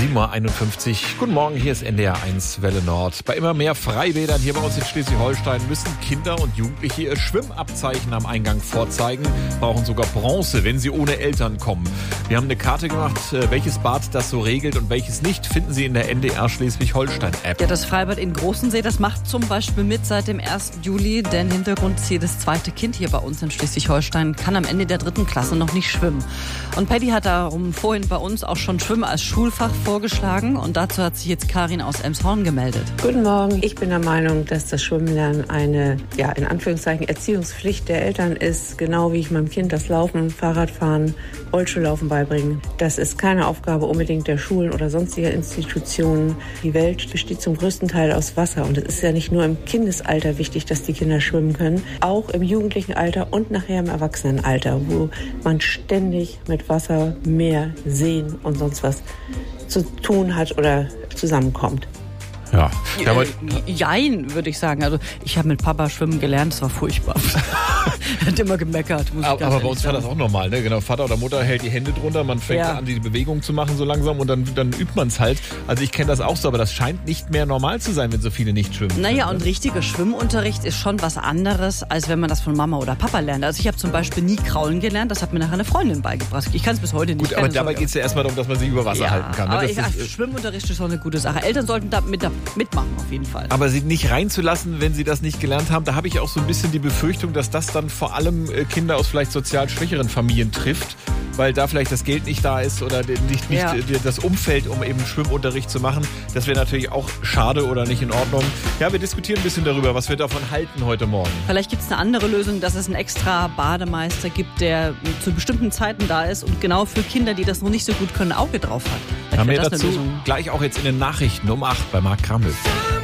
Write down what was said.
7:51 Uhr. Guten Morgen, hier ist NDR 1 Welle Nord. Bei immer mehr Freibädern hier bei uns in Schleswig-Holstein müssen Kinder und Jugendliche ihr Schwimmabzeichen am Eingang vorzeigen, brauchen sogar Bronze, wenn sie ohne Eltern kommen. Wir haben eine Karte gemacht, welches Bad das so regelt und welches nicht, finden Sie in der NDR Schleswig-Holstein-App. Ja, das Freibad in Großensee, das macht zum Beispiel mit seit dem 1. Juli, denn Hintergrund ist jedes zweite Kind hier bei uns in Schleswig-Holstein kann am Ende der 3. Klasse noch nicht schwimmen. Und Paddy hat darum vorhin bei uns auch schon Schwimmen als Schulfach vorgeschlagen und dazu hat sich jetzt Karin aus Elmshorn gemeldet. Guten Morgen. Ich bin der Meinung, dass das Schwimmenlernen eine, in Anführungszeichen, Erziehungspflicht der Eltern ist, genau wie ich meinem Kind das Laufen, Fahrradfahren, Rollstuhllaufen beibringen. Das ist keine Aufgabe unbedingt der Schulen oder sonstiger Institutionen. Die Welt besteht zum größten Teil aus Wasser und es ist ja nicht nur im Kindesalter wichtig, dass die Kinder schwimmen können, auch im jugendlichen Alter und nachher im Erwachsenenalter, wo man ständig mit Wasser, Meer, Seen und sonst was zu tun hat oder zusammenkommt. Ja. Jein, würde ich sagen. Also ich habe mit Papa schwimmen gelernt, das war furchtbar. Er hat immer gemeckert. Aber bei uns war das auch normal, ne? Genau, Vater oder Mutter hält die Hände drunter, man fängt an, die Bewegung zu machen so langsam und dann übt man es halt. Also ich kenne das auch so, aber das scheint nicht mehr normal zu sein, wenn so viele nicht schwimmen. Naja, und richtiger Schwimmunterricht ist schon was anderes, als wenn man das von Mama oder Papa lernt. Also ich habe zum Beispiel nie kraulen gelernt, das hat mir nachher eine Freundin beigebracht. Ich kann es bis heute nicht. Gut, aber dabei geht es ja erstmal darum, dass man sich über Wasser halten kann. Ne? Aber Schwimmunterricht ist schon eine gute Sache. Eltern sollten da mitmachen auf jeden Fall. Aber sie nicht reinzulassen, wenn sie das nicht gelernt haben, da habe ich auch so ein bisschen die Befürchtung, dass das dann vor allem Kinder aus vielleicht sozial schwächeren Familien trifft, weil da vielleicht das Geld nicht da ist oder nicht das Umfeld, um eben Schwimmunterricht zu machen. Das wäre natürlich auch schade oder nicht in Ordnung. Ja, wir diskutieren ein bisschen darüber, was wir davon halten heute Morgen. Vielleicht gibt es eine andere Lösung, dass es einen extra Bademeister gibt, der zu bestimmten Zeiten da ist und genau für Kinder, die das noch nicht so gut können, ein Auge drauf hat. Haben wir dazu gleich auch jetzt in den Nachrichten um 8 bei Marc Krammel.